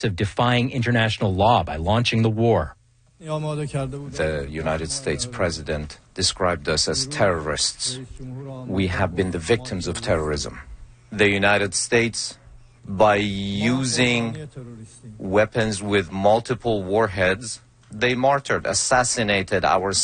of defying international law by launching the war. The United States president described us as terrorists. We have been the victims of terrorism. The United States, by using weapons with multiple warheads, they martyred, assassinated our